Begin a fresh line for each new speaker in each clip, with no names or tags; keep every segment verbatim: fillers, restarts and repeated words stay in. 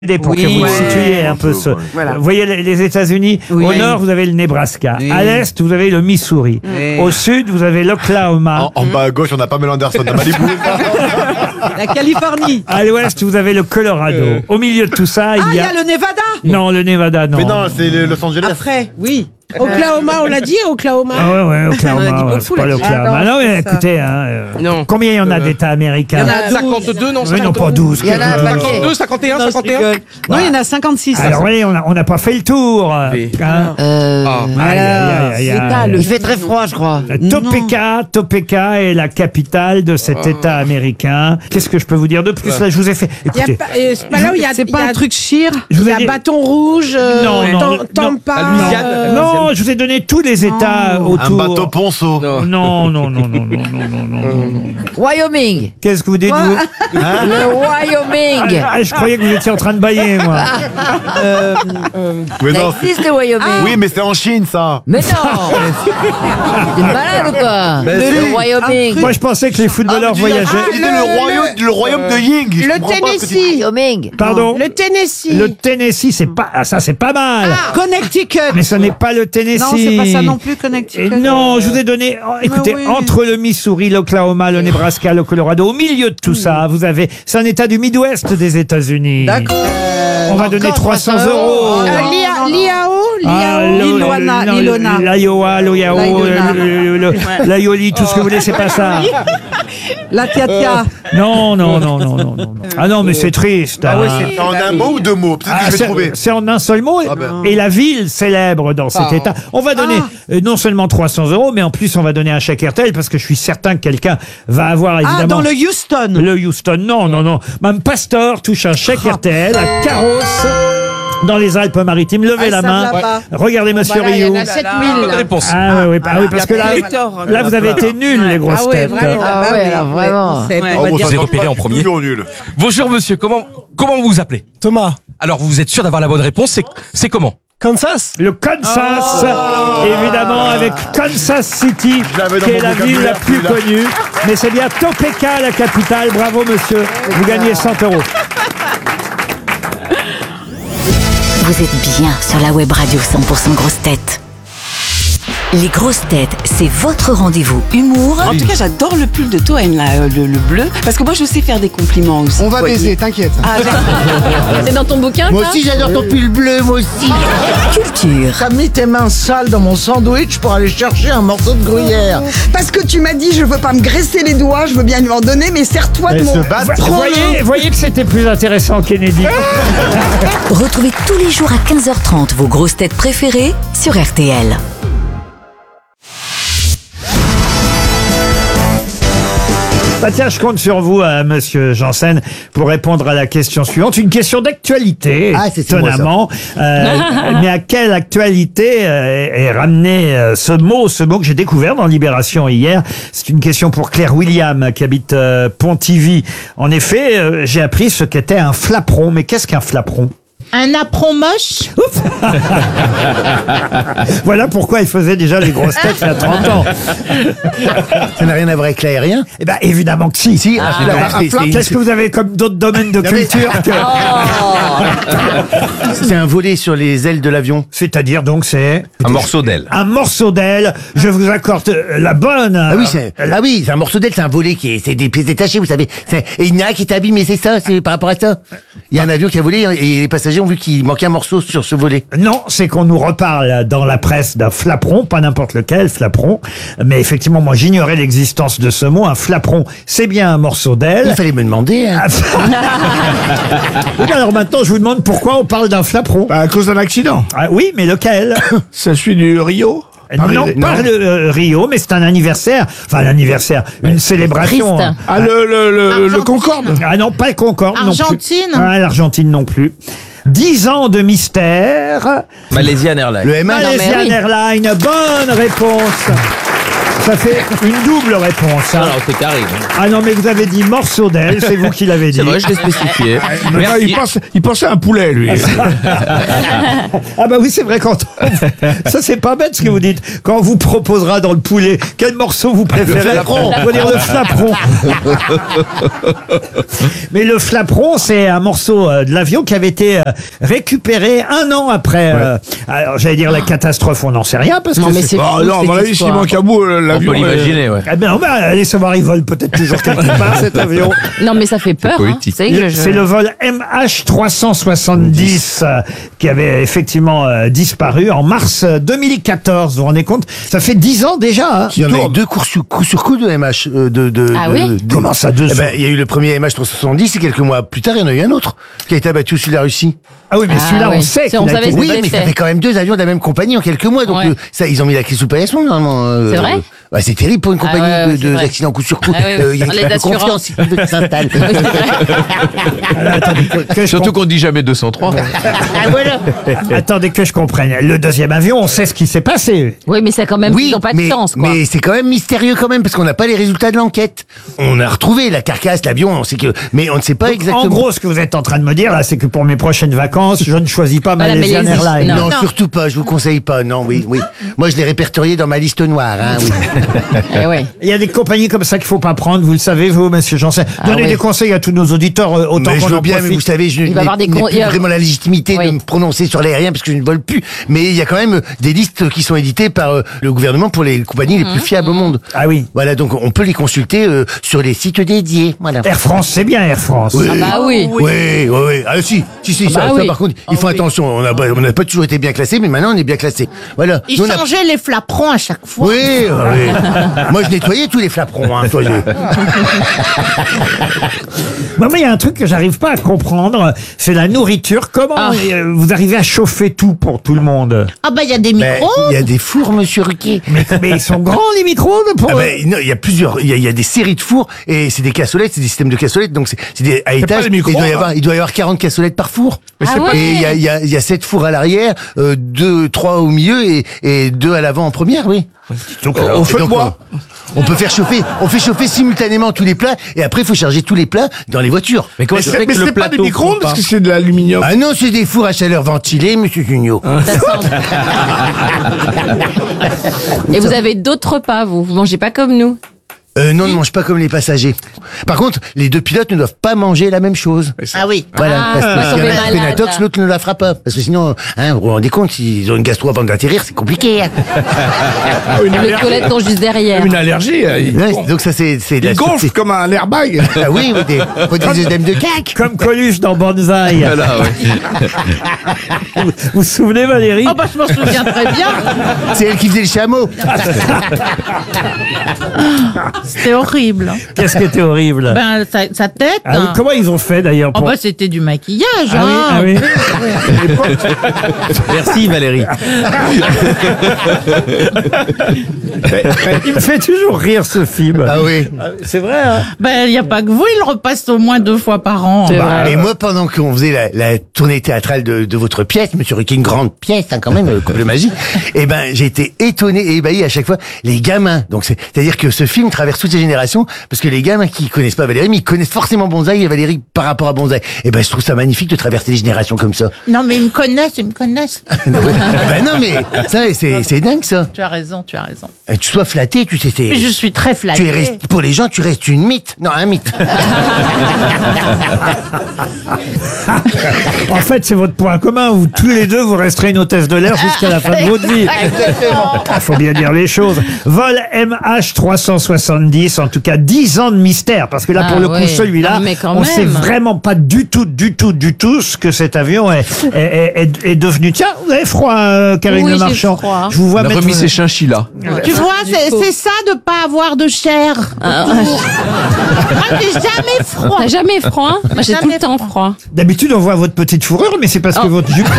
Pour
oui,
que vous
ouais.
situiez un peu ce.
Voilà.
Vous voyez les, les États-Unis.
Oui.
Au nord, vous avez le Nebraska.
Oui.
À l'est, vous avez le Missouri.
Oui.
Au sud, vous avez l'Oklahoma.
En, en bas à gauche, on a Pamela Anderson de Malibu.
La Californie.
À l'ouest, vous avez le Colorado. Au milieu de tout ça,
Ah,
il
il
y
y
a.
a le Nevada.
Non, le Nevada, non.
Mais non, c'est le Los Angeles.
Après, oui.
Oklahoma, on l'a dit, Oklahoma.
Ah ouais, ouais,
On a
Oklahoma,
dit
ouais,
beaucoup,
c'est pas
là.
l'Oklahoma.
Ah
non,
non,
mais
c'est ça.
écoutez, hein, euh,
Non.
combien il y en a d'États américains?
Il y en a
cinquante-deux, non,
Mais non, pas douze.
Il y en a un
quelque-
paquet.
cinquante-deux, cinquante et un,
Non, je
cinquante et un.
rigole. Non, il y en a cinquante-six.
Alors, voyez, on n'a on n'a pas fait le tour.
Oui.
Hein.
Euh,
Ah.
Aïe, aïe, aïe, aïe, aïe.
il fait très froid, je crois.
Topeka, Topeka est la capitale de cet État américain. Qu'est-ce que je peux vous dire de plus? Là, je vous ai fait.
Il y a
Écoutez,
pas, euh, c'est pas là où il y a,
C'est
il y
pas
a
un truc chir.
je vous
Il y
ai
a
dit-
Bâton Rouge, euh,
Non, non,
Tam-
non,
Tampa.
non,
euh,
non, je vous ai donné tous les États
Un
autour.
bateau ponceau.
Non, non, non, non, non, non, non, non, non.
Wyoming.
Qu'est-ce que vous dites, vous?
Le Wyoming.
Ah, je croyais que vous étiez en train de bailler, moi.
Mais
Ça
non, c'est-
existe le Wyoming.
oui, mais c'est en Chine, ça.
Mais non. T'es malade ou quoi?
Mais
Le
si.
Wyoming.
Moi, je pensais que les footballeurs voyageaient.
C'était le, royaume, le royaume de Ying. Je
Le
comprends pas ce que tu dis.
Tennessee.
Wyoming.
Pardon?
Le Tennessee.
Le Tennessee, c'est pas, ah, ça, c'est pas mal.
Connecticut.
Mais ce n'est pas le Tennessee.
Non, c'est pas ça non plus,
Et
Connecticut.
non, je vous ai donné, oh, écoutez,
oui.
entre le Missouri, l'Oklahoma, le Nebraska, le Colorado, au milieu de tout ça, vous avez, c'est un État du Midwest des États-Unis.
D'accord.
On va donner trois cents euros.
Euh, L'Ia- L'Iao.
Ah,
L'Iao.
le-
L'Iloana,
non,
l'Ilona.
L'Iowa, l'Oyao,
L'Iona.
le- le- le- l'Aioli, tout ce que vous voulez, c'est pas ça.
La Tia-Tia.
Non, non, non, non, non, non. Ah non, mais c'est triste.
Ah ouais,
hein.
c'est en un mot ou deux mots? Peut-être
Ah,
que je vais
c'est-
trouver.
c'est en un seul mot.
Ah ben.
Et la ville célèbre dans cet
Ah.
état. On va donner euh, non seulement trois cents euros, mais en plus on va donner un chèque R T L parce que je suis certain que quelqu'un va avoir évidemment.
Ah, dans le Houston.
Le Houston, non, non, non. Mme Pastor touche un chèque R T L à Carrosse, dans les Alpes-Maritimes. Levez
Ah,
la
ça
main.
va.
Regardez Monsieur
Voilà, il y
Rio.
en a sept mille. là.
Réponse.
Ah oui, oui, ah oui, parce que là,
Hector,
là vous avez été nuls, les grosses
Ah ouais,
têtes.
vraiment.
Ah
bah
ouais,
oui,
alors
ouais,
vraiment.
on sait,
Ouais.
on
Oh,
va
bon,
dire-
ça
Vous
compte
repéré
pas.
en premier.
Toujours nul.
Bonjour monsieur, comment, comment vous vous appelez?
Thomas.
Alors vous êtes sûr d'avoir la bonne réponse, c'est, c'est comment?
Kansas.
Le Kansas, évidemment, avec Kansas City,
Je l'avais dans
qui est
mon
la ville la
vocabulaire,
plus
celui-là.
connue. Mais c'est bien Topeka, la capitale. Bravo, monsieur. Vous gagnez cent euros.
Vous êtes bien sur la web radio cent pour cent grosses têtes. Les grosses têtes, c'est votre rendez-vous humour
En tout cas, j'adore le pull de Toen, là, euh, le, le bleu, parce que moi, je sais faire des compliments aussi.
On va
Ouais.
baiser, t'inquiète.
Ah, d'accord.
C'est dans ton bouquin,
Moi aussi, j'adore ton pull bleu, moi aussi.
culture.
T'as mis tes mains sales dans mon sandwich pour aller chercher un morceau de gruyère.
Parce que tu m'as dit, je veux pas me graisser les doigts, je veux bien lui en donner, mais serre-toi de
Elle
mon...
se bat.
Vous voyez, voyez que c'était plus intéressant, Kennedy.
Retrouvez tous les jours à quinze heures trente vos grosses têtes préférées sur R T L.
Bah tiens, je compte sur vous, euh, monsieur Janssen, pour répondre à la question suivante. Une question d'actualité,
Ah, c'est- c'est moi, ça.
étonnamment. Euh, mais à quelle actualité euh, est ramené euh, ce mot, ce mot que j'ai découvert dans Libération hier? C'est une question pour Claire William, qui habite euh, Pontivy. En effet, euh, j'ai appris ce qu'était un flapperon. Mais qu'est-ce qu'un flapperon?
Un apron moche.
Voilà pourquoi il faisait déjà les grosses têtes il y a trente ans.
Ça n'a rien à voir avec l'aérien.
Eh ben, évidemment que si.
Si, ah, c'est- c'est-
Qu'est-ce que vous avez comme d'autres domaines de
Non, mais-
culture que...
c'est un volet sur les ailes de l'avion.
C'est-à-dire donc c'est
Un morceau d'aile.
un morceau d'aile. Je vous accorde euh, la bonne.
Ah oui, c'est ah oui, c'est un morceau d'aile, c'est un volet qui est, c'est des pièces détachées, vous savez. C'est- Et il y en a un qui est abîmé, c'est ça, c'est par rapport à ça. Il y a un avion qui a volé et les passagers ont vu qu'il manquait un morceau sur ce volet.
Non, c'est qu'on nous reparle dans la presse d'un flapperon, pas n'importe lequel flapperon, mais effectivement, moi j'ignorais l'existence de ce mot. Un flapperon, c'est bien un morceau
Il
d'aile.
fallait me demander. Hein.
Oui, alors maintenant, je vous demande pourquoi on parle d'un flapperon.
À cause d'un accident.
Ah, oui, mais lequel?
Ça suit du Rio.
Non, pas le euh, Rio, mais c'est un anniversaire. Enfin, l'anniversaire, une célébration.
triste.
Ah, le, le, le, le Concorde.
Ah non, pas le Concorde non plus.
Argentine.
Ah, l'Argentine non plus. Dix ans de mystère.
Malaysian Airlines.
Le M un.
Malaysian
mais oui.
Airlines, bonne réponse Ça fait une double réponse. hein.
Non, c'est carré.
Ah non, mais vous avez dit morceau d'aile, c'est vous qui l'avez dit.
C'est vrai, je l'ai spécifié.
Non, il, pense, il pensait à un poulet, lui.
Ah bah oui, c'est vrai, quand on- ça c'est pas bête ce que vous dites. Quand on vous proposera dans le poulet, quel morceau vous préférez?
Le flapperon.
On va dire le flapperon. Mais le flapperon, c'est un morceau euh, de l'avion qui avait été euh, récupéré un an après. euh, alors j'allais dire la catastrophe, on n'en sait rien parce
Non,
que
mais
c'est-
c'est
Oh
fou,
non, à mon
cette
avis, s'il
histoire.
manque à bout, euh,
On
l'avion.
peut l'imaginer, ouais.
Eh ben, on va aller savoir, il vole peut-être toujours quelque part cet avion.
Non, mais ça fait peur. Hein.
poétique.
C'est que
Le-
je-
C'est le vol M H trois cent soixante-dix euh, qui avait effectivement euh, disparu en mars euh, deux mille quatorze. Vous vous rendez compte? Ça fait dix ans déjà. Hein.
Il y en a eu deux cours sur coup, sur coup de M H. euh, de, de,
Ah
de-
oui
de-
Comment ça, deux
Eh
ans
ben, il y a eu le premier M H trois cent soixante-dix et quelques mois plus tard, il y en a eu un autre qui a été abattu au-dessus de la Russie.
Ah oui, mais
Ah
celui-là, on
oui.
sait
C'est-
qu'il
on
a
savait
été...
que
Oui,
c'était
mais ça
fait.
fait quand même deux avions de la même compagnie en quelques mois. Donc,
Ouais.
euh, ça, ils ont mis la clé sous paillasson, normalement. euh,
C'est vrai
euh, ouais, c'est terrible pour une
Ah
compagnie
ouais, ouais,
de,
c'est
de
vrai.
accidents coup sur coup.
Ah ouais, ouais.
Euh, Il y a une
Les
perte de
assurances.
confiance si tu s'installe.
Alors, attendez, que, que je
Surtout
com-
qu'on dit jamais deux cent trois.
Ah, voilà.
attendez que je comprenne. Le deuxième avion, on sait ce qui s'est passé.
Oui, mais c'est quand même,
Oui,
ils n'ont pas de
mais,
chance, quoi.
mais c'est quand même mystérieux quand même parce qu'on n'a pas les résultats de l'enquête. On a retrouvé la carcasse, l'avion, on sait que, mais on ne sait pas exactement.
En gros, ce que vous êtes en train de me dire, là, c'est que pour mes prochaines vacances, je ne choisis pas
Voilà,
Malaysian
Malaysie,
Airlines.
Non,
Non.
surtout pas. Je vous conseille pas. Non, oui, oui. Moi, je l'ai répertorié dans ma liste noire. Hein, oui.
Eh ouais.
Il y a des compagnies comme ça qu'il faut pas prendre, vous le savez, vous, monsieur Janssen. Donnez
oui.
des conseils à tous nos auditeurs, euh, autant
Mais je
qu'on
veux
en
bien, mais
profite.
vous savez, je
Il va
n'ai
avoir des
n'ai
con-
plus
il y a-
vraiment la légitimité
Oui.
de me prononcer sur l'aérien parce que je ne vole plus. Mais il y a quand même des listes qui sont éditées par euh, le gouvernement pour les compagnies les plus fiables au monde.
Ah oui.
Voilà, donc on peut les consulter euh, sur les sites dédiés. Voilà.
Air France, c'est bien Air France.
Oui.
Ah bah oui.
Oui, oui, oui. Ah si, si, si,
Ah
ça,
bah
ça,
oui.
par contre, il faut attention. On n'a on n'a pas toujours été bien classé, mais maintenant on est bien classé. Voilà.
Il
Nous, on a-
changeait les flaperons à chaque fois.
Oui, oui. Moi, je nettoyais tous les flaperons. Hein, soyez.
Moi, il y a un truc que j'arrive pas à comprendre, c'est la nourriture. Comment
Ah.
euh, vous arrivez à chauffer tout pour tout le monde?
Ah bah il y a des
Ben,
micros.
il y a des fours, monsieur Ruquier.
Mais, mais ils sont grands, les micro-ondes pour...
Ah ben, non, il y a plusieurs, il y a, il y a des séries de fours et c'est des cassolettes, c'est des systèmes de cassolettes, donc c'est c'est des à étage.
pas des
et il doit y
micro-ondes.
avoir, il doit y avoir quarante cassolettes par four.
Ah
c'est pas-
ouais.
Et il y a, il y a, il y a sept fours à l'arrière, euh, deux, trois au milieu et, et deux à l'avant en première, oui.
Donc,
Alors,
au feu de
donc,
bois.
On, on peut faire chauffer, on fait chauffer simultanément tous les plats et après il faut charger tous les plats dans les voitures.
Mais comment
Mais
ça
c'est
fait
mais
que le
c'est pas des
plateau
micro-ondes
fond
parce
pas
que c'est de l'aluminium.
Ah non, c'est des fours à chaleur ventilée, monsieur Junio.
Ça sent. Et vous avez d'autres repas, vous. Vous mangez pas comme nous.
Euh, non, ne mange pas comme les passagers. Par contre, les deux pilotes ne doivent pas manger la même chose.
Ah oui.
Voilà,
Ah,
parce que
ils
s'il
sont
y en a
des
un qui fait une
malades,
intox,
là.
l'autre ne la fera pas. Parce que sinon, hein, vous vous rendez compte, s'ils ont une gastro avant d'atterrir, c'est compliqué. Hein.
Une
Les
allergie.
toilettes sont juste derrière.
Une allergie. euh, Il,
Ouais, donc ça, c'est c'est de la
il gonfle
c'est-
comme un airbag.
Ah oui, ou des, ou des œdèmes de cac.
Comme Coluche dans Banzai.
Voilà, ouais.
Vous vous vous souvenez, Valérie?
Ah bah je m'en souviens très bien.
C'est elle qui faisait le chameau.
C'était horrible.
Qu'est-ce qui était horrible?
Ben sa, sa tête.
Ah oui,
hein.
comment ils ont fait d'ailleurs
Oh
pour...
bah c'était du maquillage.
Ah oui,
hein.
ah oui.
Merci Valérie.
Il me fait toujours rire ce film.
Ah oui.
C'est vrai, hein?
Ben il y a pas que vous, il le repasse au moins deux fois par an.
C'est
Bah,
vrai.
et moi, pendant qu'on faisait la, la tournée théâtrale de, de votre pièce, Monsieur Ruquier, une grande pièce, hein, quand même, euh, couple magie, et ben, j'ai été étonné et ébahi à chaque fois. Les gamins, donc c'est, c'est-à-dire que ce film traverse toutes les générations, parce que les gamins qui connaissent pas Valérie, mais ils connaissent forcément Bonsaï et Valérie par rapport à Bonsaï. Et ben, je trouve ça magnifique de traverser les générations comme ça.
Non mais ils me connaissent, ils me connaissent.
Ben non, mais ça, c'est, c'est dingue ça.
Tu as raison, tu as raison.
Euh, Tu sois flatté, tu sais, c'est.
Mais je suis très flattée.
Tu es resté, pour les gens, tu restes une mythe. Non, un mythe.
En fait, c'est votre point commun. Vous, tous les deux, vous resterez une hôtesse de l'air jusqu'à la fin de votre vie. Il faut bien dire les choses. Vol M H trois cent soixante-dix, en tout cas dix ans de mystère. Parce que là,
Ah
pour le
ouais.
coup, celui-là,
Non, mais quand
on sait
même.
vraiment pas du tout, du tout, du tout ce que cet avion est, est, est, est- est devenu. Tiens, vous avez froid, euh, Karine
Oui,
Le
j'ai
Marchand.
froid.
Je vous vois
On a
mettre...
remis ses chinchillas.
Tu vois, c'est c'est ça de pas avoir de chair.
Ah,
Moi j'ai jamais froid.
T'as jamais froid? Moi, j'ai tout le temps froid.
D'habitude, on voit votre petite fourrure, mais c'est parce que
Oh.
votre jupe...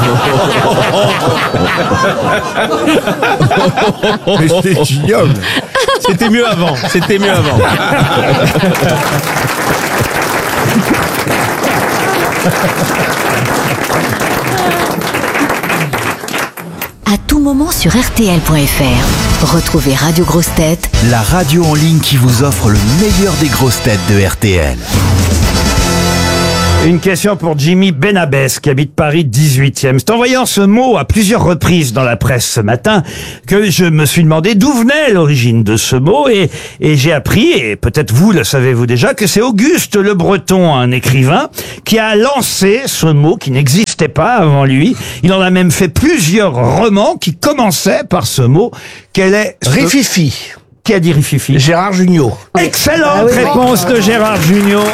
Mais c'est ignoble.
C'était mieux avant. C'était mieux avant.
À tout moment sur R T L point F R. Retrouvez Radio Grosses Têtes,
la radio en ligne qui vous offre le meilleur des grosses têtes de R T L.
Une question pour Jimmy Benabès, qui habite Paris dix-huitième. C'est en voyant ce mot à plusieurs reprises dans la presse ce matin que je me suis demandé d'où venait l'origine de ce mot, et, et j'ai appris, et peut-être vous le savez-vous déjà, que c'est Auguste Le Breton, un écrivain, qui a lancé ce mot qui n'existait pas avant lui. Il en a même fait plusieurs romans qui commençaient par ce mot. Quel est ce...
Rififi.
Qui a dit Rififi?
Gérard Jugnot.
Excellente
Ah oui,
réponse
oui.
de Gérard Jugnot.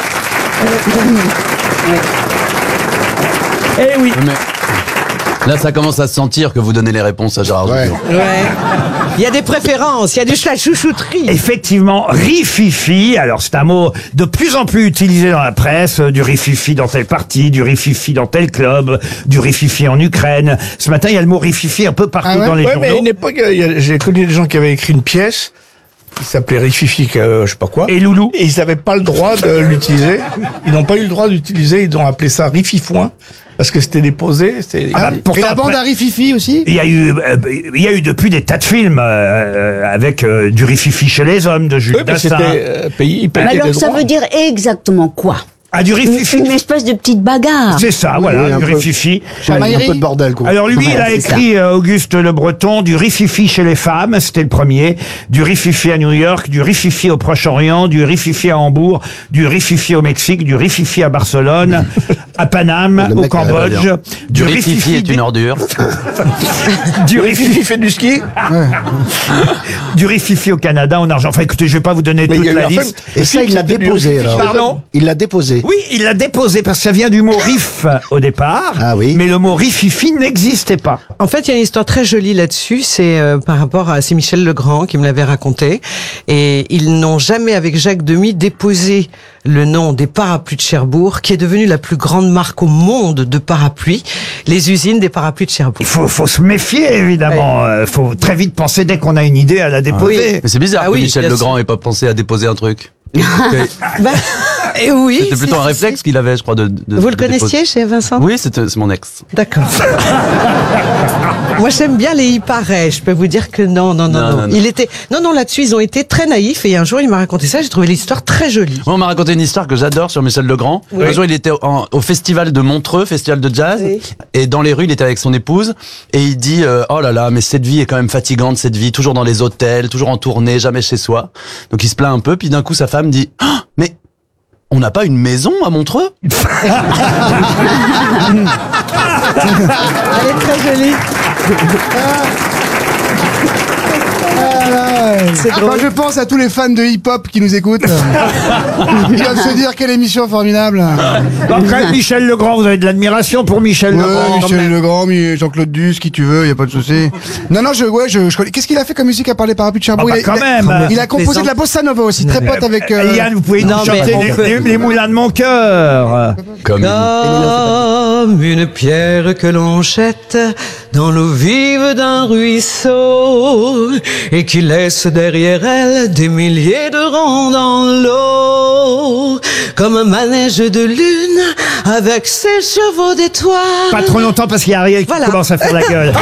Eh oui.
Mais là, ça commence à se sentir que vous donnez les réponses à Gérard Jugnot.
Ouais. Il y a des préférences, il y a du la chouchouterie.
Effectivement, rififi, alors c'est un mot de plus en plus utilisé dans la presse, du rififi dans tel parti, du rififi dans tel club, du rififi en Ukraine. Ce matin, il y a le mot rififi un peu partout
Ah ouais
dans les
ouais,
journaux.
mais à une époque, il y a- j'ai connu des gens qui avaient écrit une pièce qui s'appelait Rififi, euh, je sais pas quoi.
Et Loulou.
Et ils n'avaient pas le droit de l'utiliser. Ils n'ont pas eu le droit d'utiliser, ils ont appelé ça Rififouin. Parce que c'était déposé. C'était...
Ah bah, pourtant,
Et la bande
après-
à Rififi aussi.
Il y a eu, euh, il y a eu depuis des tas de films euh, avec euh, du rififi chez les hommes de Jules
Oui, mais
Dassin.
c'était euh, payé, ils payaient
Alors
des
ça
droits.
veut dire exactement quoi?
Ah, du rififi.
Une, une espèce de petite bagarre.
C'est ça, voilà,
oui, un
du
peu.
rififi.
Un peu de bordel, quoi.
Alors lui, il a
c'est
écrit, euh, Auguste Le Breton, du rififi chez les femmes, c'était le premier, du rififi à New York, du rififi au Proche-Orient, du rififi à Hambourg, du rififi au Mexique, du rififi à Barcelone, à Paname,
Le
au
mec,
Cambodge,
Du rififi est une ordure.
du
Rififi
rififi,
fait du ski.
du rififi au Canada, en argent. Enfin, écoutez, je vais pas vous donner
Mais
toute
il y a eu
la
un film-
liste.
Et ça, il l'a
C'était du
déposé
Rififi.
alors.
Pardon?
Il l'a déposé.
Oui, il l'a déposé parce que ça vient du mot riff au départ.
Ah oui.
Mais le mot rififi n'existait pas.
En fait, il y a une histoire très jolie là-dessus. C'est euh, par rapport à c'est Michel Legrand qui me l'avait raconté. Et ils n'ont jamais, avec Jacques Demy, déposé le nom des parapluies de Cherbourg, qui est devenue la plus grande marque au monde de parapluies, les usines des parapluies de Cherbourg.
Il faut, faut se méfier, évidemment. Il faut très vite penser, dès qu'on a une idée, à la déposer.
Mais c'est bizarre
Ah
que
oui,
Michel
bien
Legrand
sûr.
ait pas pensé à déposer un truc.
Bah, et oui.
C'était plutôt
c'est-
un réflexe qu'il avait, je crois, de. de-
Vous le
de déposer.
connaissiez chez Vincent?
Oui, c'était- c'est mon ex.
D'accord. Moi, j'aime bien les il paraît. Je peux vous dire que non, non, non,
Non,
non.
non, non.
Il était, non, non, là-dessus, ils ont été très naïfs. Et un jour, il m'a raconté ça. J'ai trouvé l'histoire très jolie.
Moi, on m'a raconté une histoire que j'adore sur Michel Legrand.
Oui.
Un jour, il était en- au festival de Montreux, festival de jazz,
Oui.
et dans les rues, il était avec son épouse, et il dit euh, oh là là, mais cette vie est quand même fatigante, cette vie, toujours dans les hôtels, toujours en tournée, jamais chez soi. Donc il se plaint un peu, puis d'un coup, sa femme dit ah, mais on n'a pas une maison à Montreux?
Elle est très jolie.
C'est drôle. Quand je pense à tous les fans de hip-hop qui nous écoutent, ils doivent se dire quelle émission formidable.
Après, Michel Legrand, vous avez de l'admiration pour Michel
Ouais,
Legrand.
Michel Legrand, mi- Jean-Claude Duss, qui tu veux, y a pas de souci. Non, non, je, ouais, je, je connais. Qu'est-ce qu'il a fait comme musique à part les parapluies de Cherbourg?
Ah bah
il, a,
quand
il a-
même.
il a composé de la bossa nova aussi, très pote avec. euh,
Yann, vous pouvez nous
Non, mais
chanter
on
les,
peut-
les- les moulins de mon cœur.
Comme
Comme une pierre que l'on jette dans l'eau vive d'un ruisseau et qui laisse derrière elle des milliers de ronds dans l'eau. Comme un manège de lune avec ses chevaux d'étoiles.
Pas trop longtemps parce qu'il y a Ariel qui
Voilà.
commence à faire la gueule.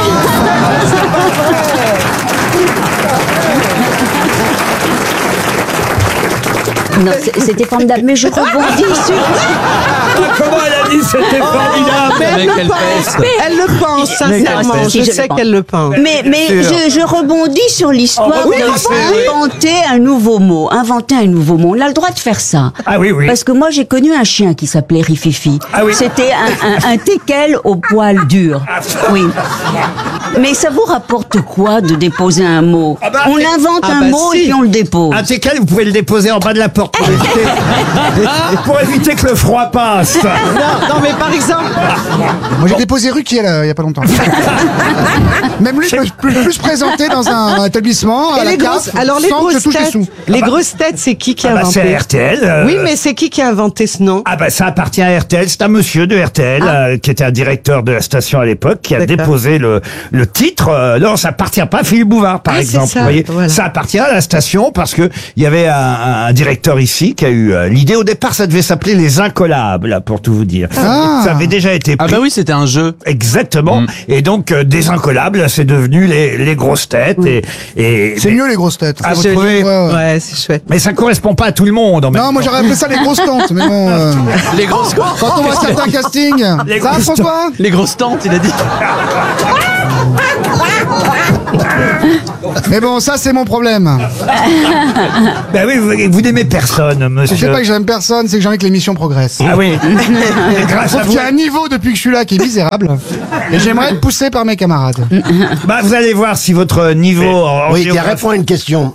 Non, c'est- c'était formidable. Mais je rebondis sur.
Comment elle a dit c'était formidable?
Mais elle
Avec
le
quelle
pense.
peste.
Elle le pense, sincèrement.
Non, si,
Je
je le
sais
pense.
qu'elle le pense.
Mais, mais je, je rebondis sur l'histoire
Oh, oui,
de inventer un nouveau mot. Inventer un nouveau mot. On a le droit de faire ça.
Ah oui, oui.
Parce que moi, j'ai connu un chien qui s'appelait Rififi.
Ah oui.
C'était un, un, un teckel au poil dur. Oui. Mais ça vous rapporte quoi de déposer un mot?
Ah bah,
On
c'est-
invente
Ah
un
bah
mot
si.
et puis on le dépose.
Un teckel, vous pouvez le déposer en bas de la porte pour éviter, pour éviter que le froid passe.
Non, non, mais par exemple,
Moi, j'ai déposé Ruquier, là, il y a pas longtemps. Même lui peut peut plus se présenter dans un établissement. À
et
la
les
carte,
grosses, alors les
sans que je
grosses
touche les
têtes,
sous.
les grosses têtes, c'est qui qui a
Ah bah,
inventé?
c'est R T L. euh,
Oui, mais c'est qui qui a inventé ce nom?
Ah bah ça appartient à R T L, c'est un monsieur de R T L euh, qui était un directeur de la station à l'époque qui a
D'accord.
déposé le, le titre. Euh, non, ça appartient pas à Philippe Bouvard par
Ah, c'est
exemple.
ça,
vous voyez,
voilà.
ça appartient à la station parce que il y avait un, un directeur ici qui a eu euh, l'idée. Au départ, ça devait s'appeler les Incollables, là, pour tout vous dire.
Ah.
Ça avait déjà été
Ah
pris.
bah oui, c'était un jeu.
Exactement. Et donc, euh, Désincollable, c'est devenu les, les grosses têtes. Et, et
C'est mieux les grosses têtes.
Ah, vous
C'est
trouvez
joli, ouais, ouais.
Ouais, c'est chouette.
Mais ça correspond pas à tout le monde en même
Non, moi
temps.
j'aurais appelé ça les grosses tantes, mais bon. euh,
Les grosses
Quand on voit certains castings.
Les
Ça va,
grosses
François?
Les grosses tantes, il a dit.
Mais bon, ça c'est mon problème.
Ben oui, vous, vous n'aimez personne, monsieur.
Je sais pas que j'aime personne, c'est que j'ai envie que l'émission progresse.
Ah oui.
Je
Grâce à
trouve
vous.
qu'il y a un niveau depuis que je suis là qui est misérable. Et j'aimerais être poussé par mes camarades.
Bah, vous allez voir si votre niveau en, en
Oui, il
géographie-
répond à une question.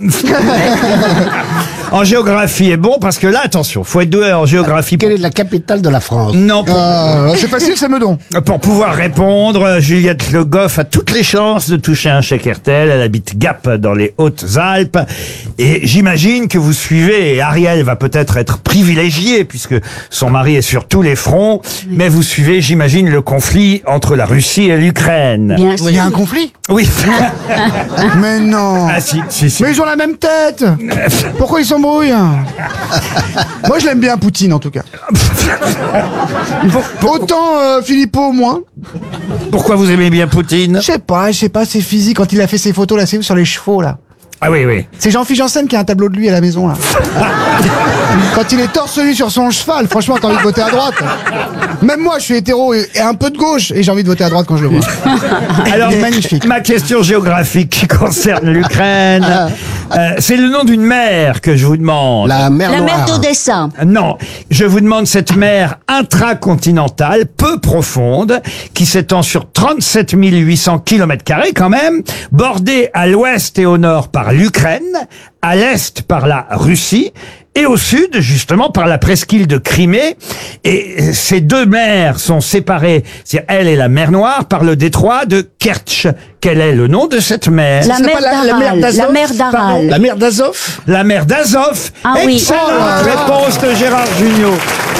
en géographie est bon, parce que là, attention, faut être doué en géographie.
Quelle est la capitale de la France?
Non, pour,
Euh, c'est facile, c'est Meudon.
pour pouvoir répondre, Juliette Le Goff a toutes les chances de toucher un chèque R T L. Elle habite Gap dans les Hautes-Alpes. Et j'imagine que vous suivez, et Ariel va peut-être être privilégiée puisque son mari est sur tous les fronts, mais vous suivez, j'imagine, le conflit entre la Russie et l'Ukraine.
Bien
Il y a un conflit?
Oui.
Mais non.
Ah si, si, si.
Mais ils ont la même tête. Pourquoi ils s'embrouillent? Moi je l'aime bien Poutine en tout cas. Autant euh, Philippot moins.
Pourquoi vous aimez bien Poutine?
Je sais pas, je sais pas, c'est physique quand il a fait ses photos là, c'est où sur les chevaux là.
Ah oui, oui.
C'est Jean-Philippe Janssen qui a un tableau de lui à la maison là. Quand il est torse nu sur son cheval, franchement t'as envie de voter à droite. Même moi je suis hétéro et, et un peu de gauche et j'ai envie de voter à droite quand je le vois.
Alors,
Il est magnifique.
ma question géographique qui concerne l'Ukraine, euh, c'est le nom d'une mer que je vous demande.
La mer
La mer
Noire.
d'Odessa.
Non, je vous demande cette mer intracontinentale, peu profonde, qui s'étend sur trente-sept mille huit cents kilomètres carrés quand même, bordée à l'ouest et au nord par l'Ukraine, à l'est par la Russie, et au sud, justement, par la presqu'île de Crimée. Et ces deux mers sont séparées, c'est elle et la mer Noire, par le détroit de Kertch. Quel est le nom de cette mer?
La
C'est
mer
pas la- la mer
d'Aral.
d'Azov,
La mer
pardon
d'Aral.
La mer d'Azov?
La mer d'Azov.
Ah oui.
Excellente
Oh là là.
réponse de Gérard Jugnot.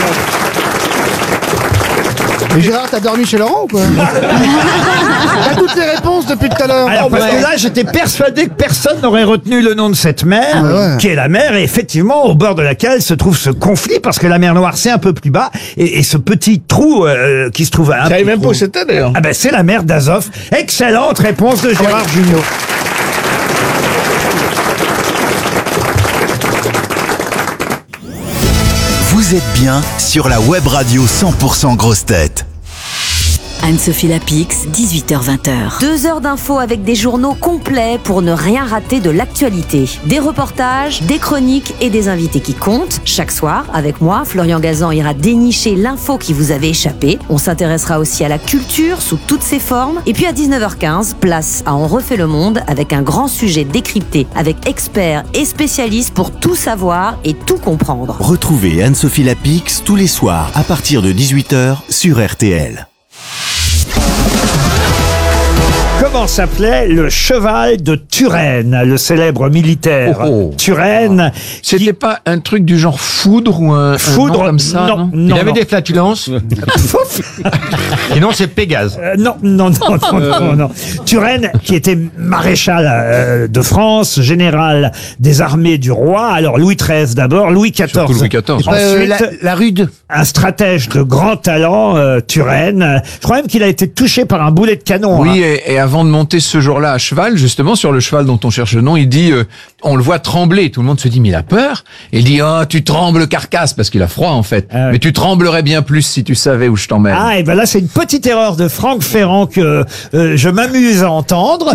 Et Gérard, t'as dormi chez Laurent ou quoi? T'as toutes les réponses depuis tout à l'heure.
Alors,
Oh,
parce
ouais.
que là, j'étais persuadé que personne n'aurait retenu le nom de cette mer,
Ah ouais.
qui est la mer, et effectivement, au bord de laquelle se trouve ce conflit, parce que la mer Noire, c'est un peu plus bas, et, et ce petit trou euh, qui se trouve à un
Je savais
peu
même pas
trop-
où c'était d'ailleurs.
Ah ben, c'est la mer d'Azov. Excellente réponse de Gérard Jugnot.
Vous êtes bien sur la web radio cent pour cent grosses têtes.
Anne-Sophie Lapix, dix-huit heures vingt.
Deux heures d'infos avec des journaux complets pour ne rien rater de l'actualité. Des reportages, des chroniques et des invités qui comptent. Chaque soir, avec moi, Florian Gazan ira dénicher l'info qui vous avait échappé. On s'intéressera aussi à la culture sous toutes ses formes. Et puis à dix-neuf heures quinze, place à On refait le monde avec un grand sujet décrypté avec experts et spécialistes pour tout savoir et tout comprendre.
Retrouvez Anne-Sophie Lapix tous les soirs à partir de dix-huit heures sur R T L.
Comment s'appelait le cheval de Turenne, le célèbre militaire
Oh, oh.
Turenne?
C'était pas un truc du genre foudre ou un, un
Foudre,
nom comme ça,
non,
non,
non,
Il avait
non.
des flatulences. Et non, c'est Pégase.
Euh, non, non, non, non, non, non. Turenne, qui était maréchal euh, de France, général des armées du roi. Alors Louis treize d'abord, Louis quatorze.
Surtout Louis quatorze.
Ensuite,
Euh, la, la rude.
un stratège de grand talent, euh, Turenne. Je crois même qu'il a été touché par un boulet de canon.
Oui,
hein.
et, et avant de monter ce jour-là à cheval, justement, sur le cheval dont on cherche le nom, il dit, euh, on le voit trembler. Tout le monde se dit, mais il a peur. Et il dit, oh, tu trembles carcasse, parce qu'il a froid, en fait.
Ah ouais.
Mais tu tremblerais bien plus si tu savais où je t'emmène.
Ah, et ben là, c'est une petite erreur de Franck Ferrand que euh, je m'amuse à entendre.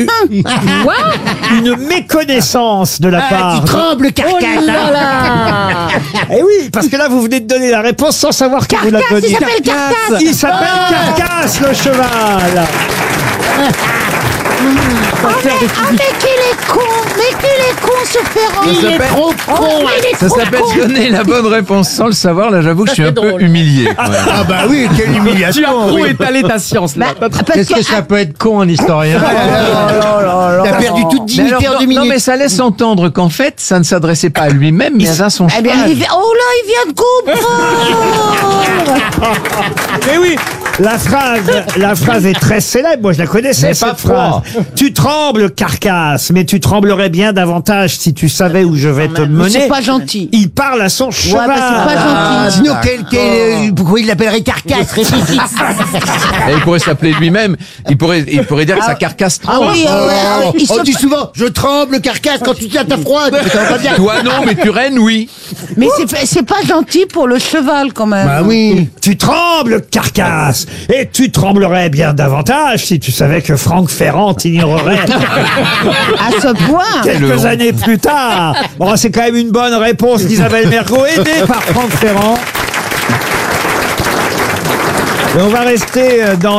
Une méconnaissance de la part.
Tu trembles, carcasse.
Oh là là.
Eh oui, parce que là, vous venez de donner la réponse sans savoir qui vous l'a
Carcasse,
donné.
il s'appelle Carcasse.
Il s'appelle Carcasse, le cheval.
Oh mais, oh, mais qu'il est con. Mais qu'il est con, ce Ferrand.
Ça
Il est
s'appelle-
trop con. Il est
Ça
trop
s'appelle
con.
donner la bonne réponse sans le savoir. Là, j'avoue que je suis un peu humilié. Ouais.
Ah bah oui, quelle humiliation. oui.
étalé ta science là.
Parce
Qu'est-ce que ça peut être con, un historien
T'as perdu toute
Mais
dignité
alors,
en deux
non, non, mais
minutes.
ça laisse entendre qu'en fait, ça ne s'adressait pas à lui-même, mais à son
Eh bien,
cheval.
il vient- oh là, il vient de comprendre.
Mais oui, La phrase, la phrase est très célèbre. Moi, je la connaissais,
Mais
cette
pas froid.
phrase. Tu trembles, carcasse, mais tu tremblerais bien davantage si tu savais où je vais te
Mais
mener.
c'est pas gentil.
Il parle à son cheval.
mais c'est pas
Ah,
gentil.
sinon, quel, quel, euh, pourquoi il l'appellerait carcasse? Réfléchis.
Et il pourrait s'appeler lui-même. Il pourrait, il pourrait dire que sa carcasse
Ah
tremble.
oui, euh, ouais, il
On
se-
dit souvent, je tremble, carcasse, quand tu tiens ta froide. Ça va pas bien.
Toi non, mais tu règnes, oui.
mais c'est c'est pas gentil pour le cheval quand même.
Bah oui.
Tu trembles, carcasse, et tu tremblerais bien davantage si tu savais que Franck Ferrand t'ignorerait
À ce point.
quelques années plus tard. Bon, c'est quand même une bonne réponse d'Isabelle Mergo, aidée par Franck Ferrand. Et on va rester dans